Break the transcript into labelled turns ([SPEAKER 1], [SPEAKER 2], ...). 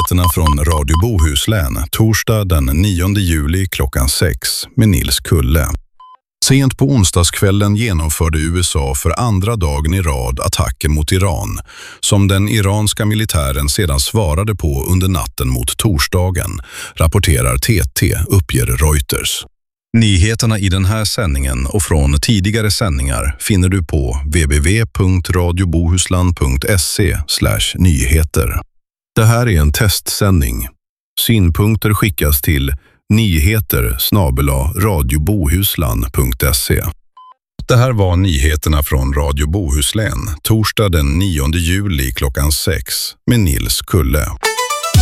[SPEAKER 1] Nyheterna från Radio Bohuslän, torsdag den 9 juli klockan 6 med Nils Kulle. Sent på onsdagskvällen genomförde USA för andra dagen i rad attacker mot Iran, som den iranska militären sedan svarade på under natten mot torsdagen, rapporterar TT, uppger Reuters. Nyheterna i den här sändningen och från tidigare sändningar finner du på www.radiobohuslan.se/nyheter. Det här är en testsändning. Synpunkter skickas till nyheter@radiobohuslan.se. Det här var nyheterna från Radio Bohuslän, torsdag den 9 juli klockan 6 med Nils Kulle.